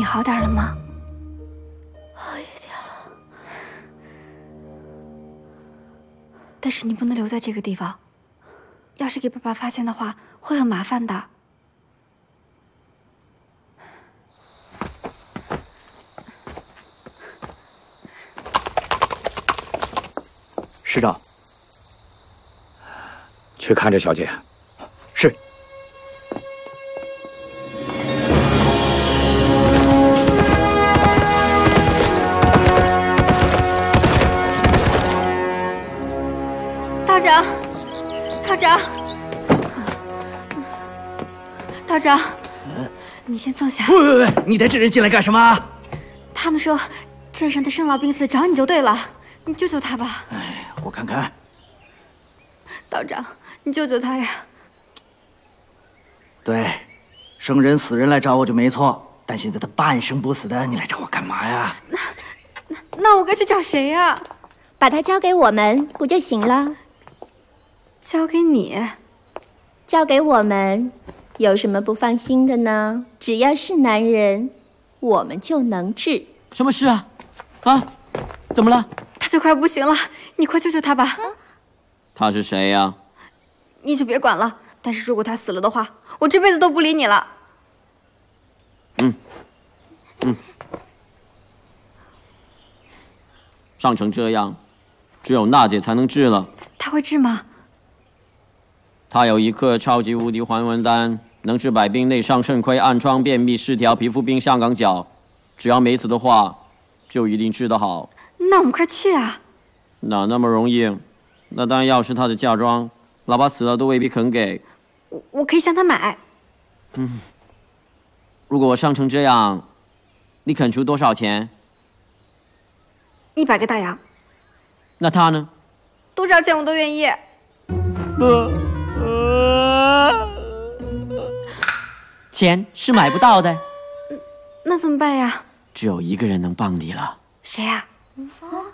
好点了吗？ 好一点了。 但是你不能留在这个地方，要是给爸爸发现的话，会很麻烦的。 师长，去看着小姐。是。 道长，道长，道长，你先坐下。 喂，你带这人进来干什么？ 他们说镇上的生老病死找你就对了，你救救他吧。 哎，我看看。 道长，你救救他呀！ 对，生人死人来找我就没错，但现在他半生不死的，你来找我干嘛呀？ 那我该去找谁呀？ 把他交给我们不就行了？ 交给你？ 交给我们，有什么不放心的呢？只要是男人，我们就能治。 什么事啊？啊？怎么了？ 他就快不行了，你快救救他吧。 他是谁呀？ 你就别管了。但是如果他死了的话，我这辈子都不理你了。 伤成这样，只有娜姐才能治了。 他会治吗？ 她有一颗超级无敌还魂丹，能治百病、内伤、肾亏、暗疮、便秘、失调、皮肤病、香港脚。只要没死的话，就一定治得好。 那我们快去啊！ 哪那么容易？那丹药是她的嫁妆，老爸死了都未必肯给。 我可以向他买。 如果我伤成这样，你肯出多少钱 100个大洋。 那他呢？ 多少钱我都愿意。 钱是买不到的。 那怎么办呀？ 只有一个人能帮你了。 谁呀？